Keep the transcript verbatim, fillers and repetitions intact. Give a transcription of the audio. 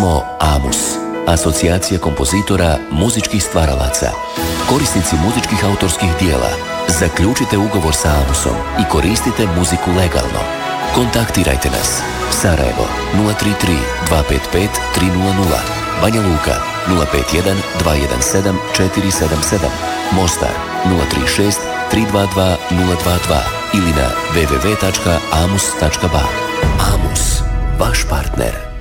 smo Amus, asocijacija kompozitora muzičkih stvaralaca. Korisnici muzičkih autorskih dijela, zaključite ugovor sa Amusom i koristite muziku legalno. Kontaktirajte nas. Sarajevo nula tri tri dva pet pet tri nula nula, Banja Luka nula pet jedan dva jedan sedam četiri sedam sedam, Mostar nula tri šest tri dva dva nula dva dva ili na w w w tačka amus tačka ba. Amus, vaš partner.